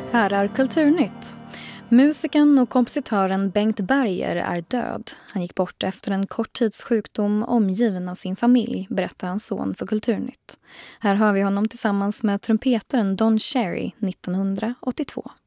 Här är Kulturnytt. Musikern och kompositören Bengt Berger är död. Han gick bort efter en kort tids sjukdom omgiven av sin familj, berättar hans son för Kulturnytt. Här hör vi honom tillsammans med trumpetaren Don Cherry 1982.